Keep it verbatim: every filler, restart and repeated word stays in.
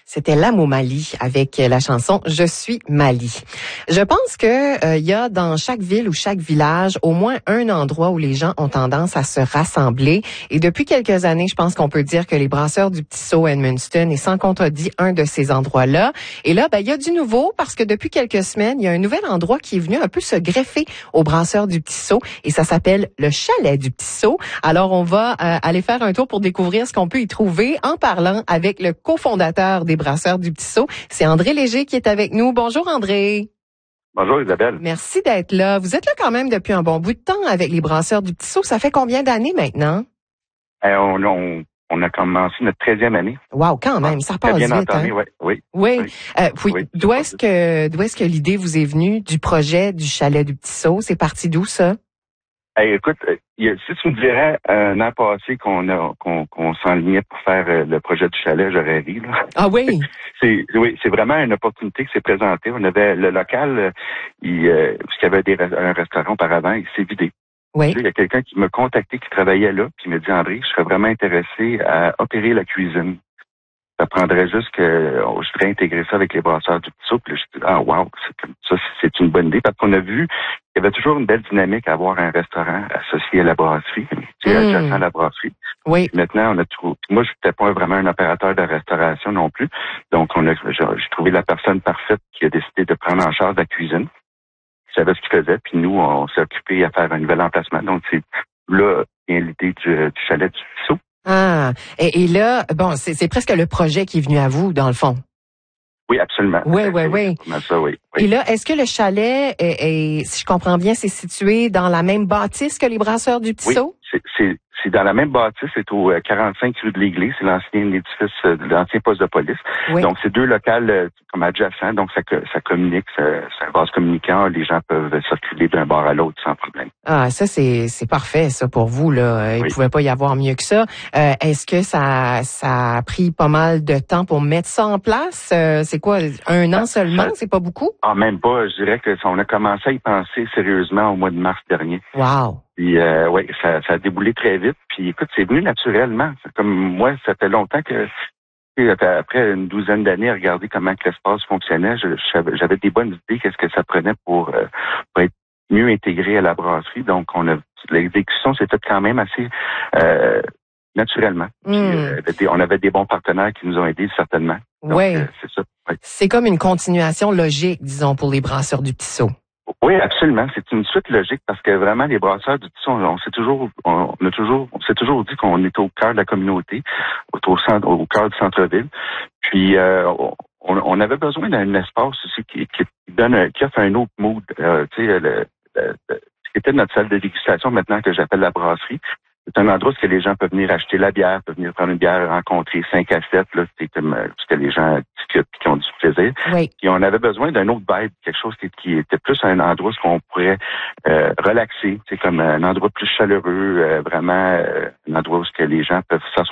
C'était L'Âme au Mali avec la chanson Je suis Mali. Je pense que euh, il y a dans chaque ville ou chaque village au moins un endroit où les gens ont tendance à se rassembler. Et depuis quelques années, je pense qu'on peut dire que les Brasseurs du Petit Saut Edmundston est sans contredit un de ces endroits-là. Et là, ben il y a du nouveau parce que depuis quelques semaines, il y a un nouvel endroit qui est venu un peu se greffer aux Brasseurs du Petit Saut et ça s'appelle le Chalet du Petit Saut. Alors on va euh, aller faire un tour pour découvrir ce qu'on peut y trouver en parlant avec le cofondateur des Brasseurs du Petit Saut. C'est André Léger qui est avec nous. Bonjour André. Bonjour Isabelle. Merci d'être là. Vous êtes là quand même depuis un bon bout de temps avec les Brasseurs du Petit Saut. Ça fait combien d'années maintenant? Euh, on, on, on a commencé notre treizième année. Wow, quand même, ça passe bien vite. entamé, Hein? ouais, oui. Oui. Oui. Euh, puis, oui d'où est-ce que d'où est-ce que l'idée vous est venue du projet du Chalet du Petit Saut? C'est parti d'où ça? Hey, écoute, si tu me dirais un an passé qu'on a qu'on, qu'on s'enlignait pour faire le projet du chalet, j'aurais ri. Là. Ah oui? c'est oui, c'est vraiment une opportunité qui s'est présentée. On avait le local, il, euh, parce qu'il y avait des, un restaurant auparavant, il s'est vidé. Oui. Il y a quelqu'un qui m'a contacté qui travaillait là, puis il m'a dit André, je serais vraiment intéressé à opérer la cuisine. Ça prendrait juste que je voudrais intégrer ça avec les Brasseurs du Petit Saut. Puis là, je dis, ah wow, c'est, ça c'est une bonne idée. Parce qu'on a vu qu'il y avait toujours une belle dynamique à avoir un restaurant associé à la brasserie, tu sais, mmh. adjacent à la brasserie. Oui. Puis maintenant, on a trouvé. Moi, je n'étais pas vraiment un opérateur de restauration non plus. Donc, on a j'ai trouvé la personne parfaite qui a décidé de prendre en charge la cuisine. Il savait ce qu'il faisait. Puis nous, on s'est occupé à faire un nouvel emplacement. Donc, c'est là vient l'idée du, du chalet du Petit Saut. Ah, et, et là, bon, c'est, c'est presque le projet qui est venu à vous, dans le fond. Oui, absolument. Oui, oui, oui. Ça, oui, oui. Et là, est-ce que le chalet, est, est, si je comprends bien, c'est situé dans la même bâtisse que les Brasseurs du Petit oui, Saut? C'est, c'est, c'est dans la même bâtisse, c'est au quarante-cinq rue de l'Église, c'est l'ancien édifice, l'ancien poste de police. Oui. Donc, c'est deux locales euh, comme adjacents, donc ça, ça communique, ça, c'est un vase communicant, les gens peuvent circuler d'un bord à l'autre sans problème. Ah, ça, c'est, c'est parfait, ça, pour vous, là. Il oui. pouvait pas y avoir mieux que ça. Euh, est-ce que ça, ça a pris pas mal de temps pour mettre ça en place? Euh, c'est quoi, un an ça, seulement? Ça, c'est pas beaucoup? Ah, même pas. Je dirais que ça, on a commencé à y penser sérieusement au mois de mars dernier. Wow! Puis, euh, oui, ça, ça a déboulé très vite. Puis, écoute, c'est venu naturellement. C'est comme moi, ça fait longtemps que, après une douzaine d'années à regarder comment que l'espace fonctionnait, je, j'avais des bonnes idées, qu'est-ce que ça prenait pour, euh, pour être mieux intégré à la brasserie. Donc, on a l'exécution s'est faite quand même assez euh, naturellement. Mm. Puis, euh, on avait des bons partenaires qui nous ont aidés, certainement. Oui. Euh, c'est ça. Ouais. C'est comme une continuation logique, disons, pour les Brasseurs du Petit Saut. Oui, absolument. C'est une suite logique parce que vraiment, les Brasseurs du Petit Saut, on, on s'est toujours, on, on a toujours, on s'est toujours dit qu'on était au cœur de la communauté, au, centre, au cœur du centre-ville. Puis, euh, on, on avait besoin d'un espace aussi qui, qui donne, qui offre un autre mood. Euh, tu sais, le, le, le, ce qui était notre salle de dégustation maintenant que j'appelle la brasserie. C'est un endroit où les gens peuvent venir acheter la bière, peuvent venir prendre une bière, rencontrer cinq à sept, là, c'est comme ce que les gens discutent et qui ont du plaisir. Oui. Et on avait besoin d'un autre vibe, quelque chose qui, qui était plus un endroit où on pourrait euh, relaxer, c'est comme un endroit plus chaleureux, euh, vraiment euh, un endroit où que les gens peuvent s'asseoir